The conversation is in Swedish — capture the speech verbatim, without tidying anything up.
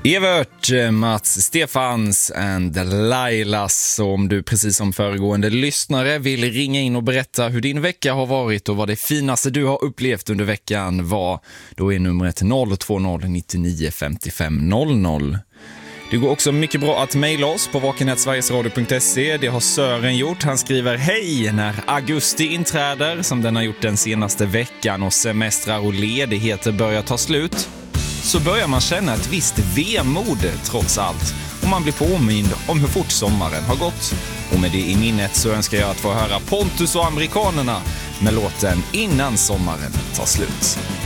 Evert, Mats, Stefans and Lailas. Så om du precis som föregående lyssnare vill ringa in och berätta hur din vecka har varit och vad det finaste du har upplevt under veckan var, då är numret noll två noll nio nio fem fem noll noll. Det går också mycket bra att mejla oss på vakenhet sverigesradio punkt se. Det har Sören gjort. Han skriver: hej, när augusti inträder, som den har gjort den senaste veckan, och semestrar och ledigheter börjar ta slut, så börjar man känna ett visst vemod trots allt. Och man blir påmind om hur fort sommaren har gått. Och med det i minnet så önskar jag att få höra Pontus och amerikanerna med låten Innan sommaren tar slut.